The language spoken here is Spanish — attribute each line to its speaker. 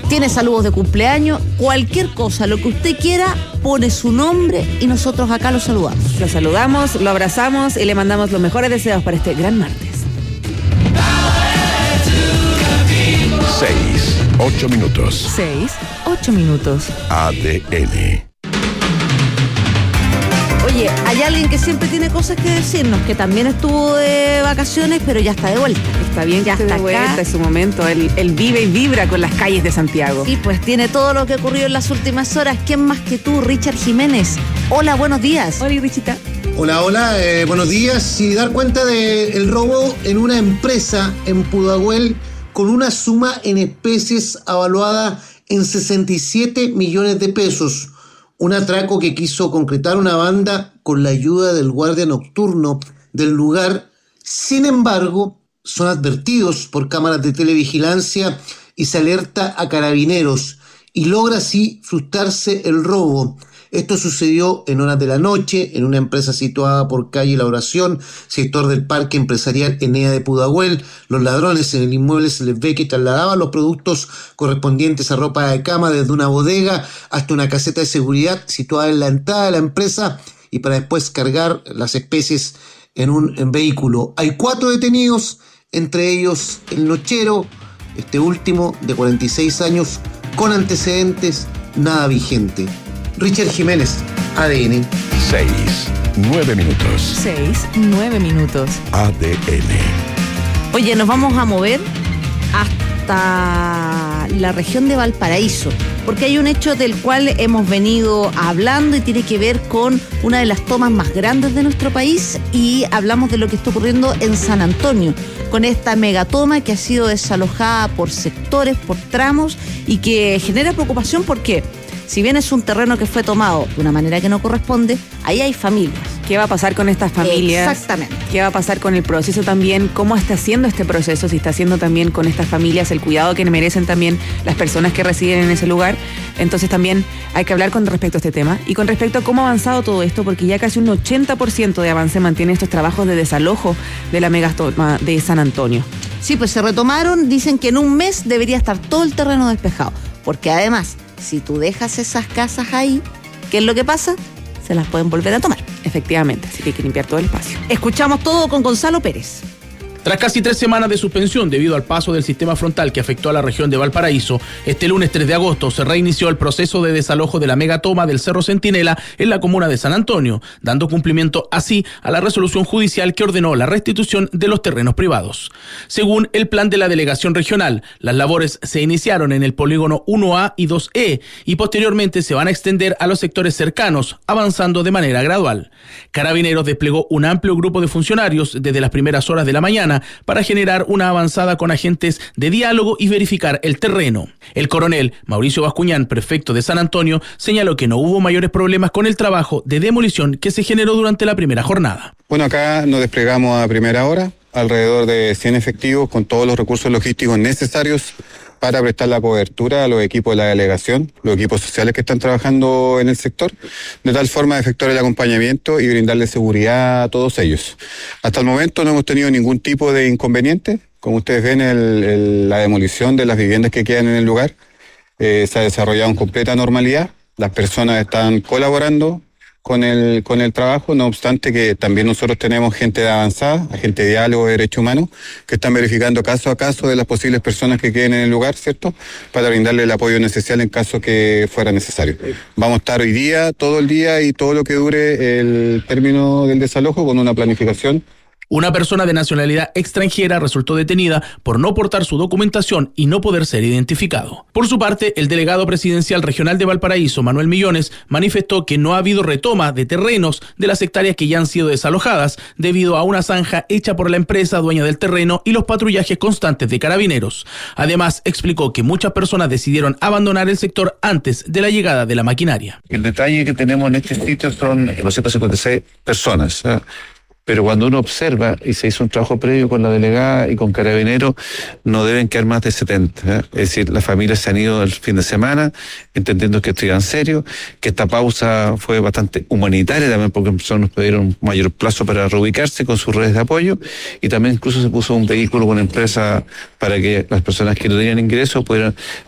Speaker 1: tiene saludos de cumpleaños, cualquier cosa, lo que usted quiera, pone su nombre y nosotros acá lo saludamos.
Speaker 2: Lo saludamos, lo abrazamos y le mandamos los mejores deseos para este gran martes.
Speaker 3: 8 minutos.
Speaker 2: 8 minutos.
Speaker 3: ADN.
Speaker 1: Oye, hay alguien que siempre tiene cosas que decirnos, que también estuvo de vacaciones, pero ya está de vuelta.
Speaker 2: Está bien que
Speaker 1: ya
Speaker 2: esté
Speaker 1: está
Speaker 2: de vuelta,
Speaker 1: acá.
Speaker 2: es su momento. Él vive y vibra con las calles de Santiago.
Speaker 1: Sí, pues tiene todo lo que ocurrió en las últimas horas. ¿Quién más que tú, Richard Jiménez? Hola, buenos días.
Speaker 2: Hola, Richita.
Speaker 4: Hola, buenos días. Y dar cuenta del robo en una empresa en Pudahuel con una suma en especies avaluada en 67 millones de pesos. Un atraco que quiso concretar una banda con la ayuda del guardia nocturno del lugar. Sin embargo, son advertidos por cámaras de televigilancia y se alerta a carabineros y logra así frustrarse el robo. Esto sucedió en horas de la noche en una empresa situada por calle La Oración, sector del Parque Empresarial Enea de Pudahuel. Los ladrones en el inmueble se les ve que trasladaban los productos correspondientes a ropa de cama desde una bodega hasta una caseta de seguridad situada en la entrada de la empresa y para después cargar las especies en un vehículo. Hay 4 detenidos, entre ellos el nochero, este último de 46 años, con antecedentes, nada vigente. Richard Jiménez, ADN.
Speaker 3: 9 minutos.
Speaker 2: 9 minutos.
Speaker 3: ADN.
Speaker 1: Oye, nos vamos a mover hasta la región de Valparaíso, porque hay un hecho del cual hemos venido hablando y tiene que ver con una de las tomas más grandes de nuestro país, y hablamos de lo que está ocurriendo en San Antonio, con esta megatoma que ha sido desalojada por sectores, por tramos, y que genera preocupación porque si bien es un terreno que fue tomado de una manera que no corresponde, ahí hay familias.
Speaker 2: ¿Qué va a pasar con estas familias?
Speaker 1: Exactamente.
Speaker 2: ¿Qué va a pasar con el proceso también? ¿Cómo está haciendo este proceso? Si está haciendo también con estas familias el cuidado que merecen también las personas que residen en ese lugar. Entonces también hay que hablar con respecto a este tema y con respecto a cómo ha avanzado todo esto, porque ya casi un 80% de avance mantiene estos trabajos de desalojo de la megatoma de San Antonio.
Speaker 1: Sí, pues se retomaron, dicen que en un mes debería estar todo el terreno despejado, porque además, si tú dejas esas casas ahí, ¿qué es lo que pasa? Se las pueden volver a tomar.
Speaker 2: Efectivamente, así que hay que limpiar todo el espacio.
Speaker 1: Escuchamos todo con Gonzalo Pérez.
Speaker 5: Tras casi 3 semanas de suspensión debido al paso del sistema frontal que afectó a la región de Valparaíso, este lunes 3 de agosto se reinició el proceso de desalojo de la megatoma del Cerro Centinela en la comuna de San Antonio, dando cumplimiento así a la resolución judicial que ordenó la restitución de los terrenos privados. Según el plan de la delegación regional, las labores se iniciaron en el polígono 1A y 2E y posteriormente se van a extender a los sectores cercanos, avanzando de manera gradual. Carabineros desplegó un amplio grupo de funcionarios desde las primeras horas de la mañana para generar una avanzada con agentes de diálogo y verificar el terreno. El coronel Mauricio Bascuñán, prefecto de San Antonio, señaló que no hubo mayores problemas con el trabajo de demolición que se generó durante la primera jornada.
Speaker 6: Bueno, acá nos desplegamos a primera hora, alrededor de 100 efectivos con todos los recursos logísticos necesarios para prestar la cobertura a los equipos de la delegación, los equipos sociales que están trabajando en el sector, de tal forma de efectuar el acompañamiento y brindarle seguridad a todos ellos. Hasta el momento no hemos tenido ningún tipo de inconveniente. Como ustedes ven, la demolición de las viviendas que quedan en el lugar se ha desarrollado en completa normalidad. Las personas están colaborando con el trabajo, no obstante que también nosotros tenemos gente de avanzada, agente de diálogo de derechos humanos, que están verificando caso a caso de las posibles personas que queden en el lugar, ¿cierto?, para brindarle el apoyo necesario en caso que fuera necesario. Vamos a estar hoy día, todo el día y todo lo que dure el término del desalojo con una planificación.
Speaker 5: Una persona de nacionalidad extranjera resultó detenida por no portar su documentación y no poder ser identificado. Por su parte, el delegado presidencial regional de Valparaíso, Manuel Millones, manifestó que no ha habido retoma de terrenos de las hectáreas que ya han sido desalojadas debido a una zanja hecha por la empresa dueña del terreno y los patrullajes constantes de carabineros. Además, explicó que muchas personas decidieron abandonar el sector antes de la llegada de la maquinaria.
Speaker 7: El detalle que tenemos en este sitio son 256 personas, ¿eh? Pero cuando uno observa, y se hizo un trabajo previo con la delegada y con Carabineros, no deben quedar más de 70. ¿eh? Es decir, las familias se han ido el fin de semana, entendiendo que esto iba en serio, que esta pausa fue bastante humanitaria también, porque nos pidieron un mayor plazo para reubicarse con sus redes de apoyo, y también incluso se puso un vehículo con empresa para que las personas que no tenían ingresos pudieran